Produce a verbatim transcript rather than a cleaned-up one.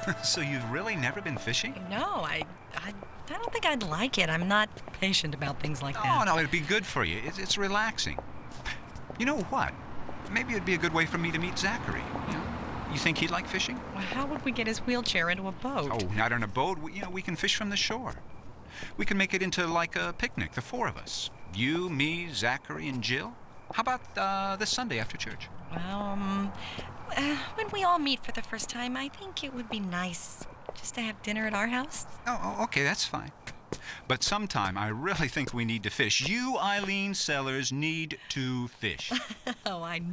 So you've really never been fishing? No, I, I, I don't think I'd like it. I'm not patient about things like Oh, that. no, it'd be good for you. It's, it's relaxing. You know what? Maybe it'd be a good way for me to meet Zachary. You know, you think he'd like fishing? Well, how would we get his wheelchair into a boat? Oh, not on a boat. We, you know, we can fish from the shore. We can make it into like a picnic, the four of us. You, me, Zachary, and Jill. How about uh, this Sunday after church? Well, um, uh, when we all meet for the first time, I think it would be nice just to have dinner at our house. Oh, oh, okay, that's fine. But sometime I really think we need to fish. You, Eileen Sellers, need to fish. Oh, I